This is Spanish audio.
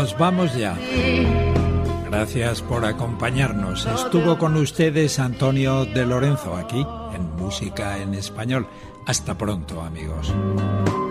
nos vamos ya. Gracias por acompañarnos. Estuvo con ustedes Antonio de Lorenzo aquí en Música en Español. Hasta pronto, amigos.